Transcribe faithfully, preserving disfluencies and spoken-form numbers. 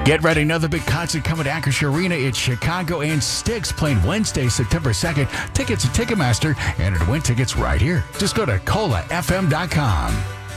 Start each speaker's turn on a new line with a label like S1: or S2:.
S1: Get ready, another big concert coming to Acrisure Arena. It's Chicago and Styx playing Wednesday, September second. Tickets at Ticketmaster, and to win tickets right here. Just go to cola f m dot com.